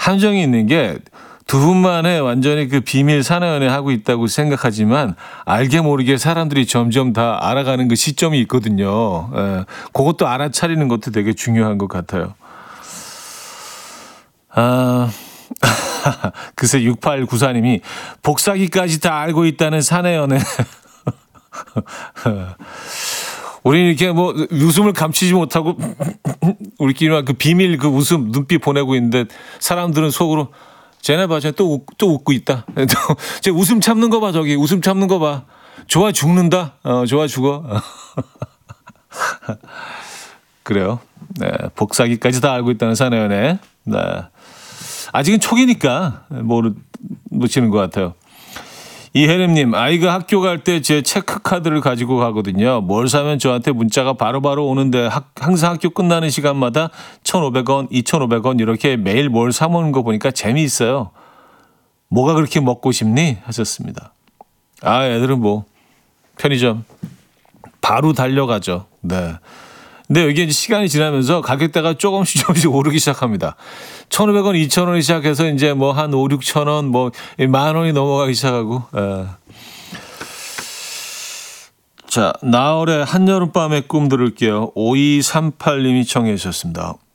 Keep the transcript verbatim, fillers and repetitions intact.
함정이 있는 게 두 분만의 완전히 그 비밀 사내 연애 하고 있다고 생각하지만 알게 모르게 사람들이 점점 다 알아가는 그 시점이 있거든요. 예, 그것도 알아차리는 것도 되게 중요한 것 같아요. 아, 글쎄 육팔구사님이 복사기까지 다 알고 있다는 사내 연애. 우리는 이렇게 뭐 웃음을 감추지 못하고 우리끼리만 그 비밀 그 웃음 눈빛 보내고 있는데 사람들은 속으로 쟤네 봐, 쟤 또 또 웃고 있다. 쟤 웃음 참는 거 봐, 저기 웃음 참는 거 봐. 좋아 죽는다. 어, 좋아 죽어. 그래요. 네, 복사기까지 다 알고 있다는 사내연애. 네, 아직은 초기니까 모르 놓치는 것 같아요. 이혜림님, 아이가 학교 갈 때 제 체크카드를 가지고 가거든요. 뭘 사면 저한테 문자가 바로바로 오는데 학, 항상 학교 끝나는 시간마다 천오백 원, 이천오백 원 이렇게 매일 뭘 사먹는 거 보니까 재미있어요. 뭐가 그렇게 먹고 싶니? 하셨습니다. 아, 애들은 뭐 편의점 바로 달려가죠. 네. 근데 여기 이제 시간이 지나면서 가격대가 조금씩 조금씩 오르기 시작합니다. 천오백 원, 이천 원이 시작해서 이제 뭐 한 오, 육천 원, 뭐 만 원이 넘어가기 시작하고. 에. 자, 나얼의 한여름밤의 꿈 들을게요. 오이삼팔님이 청해 주셨습니다.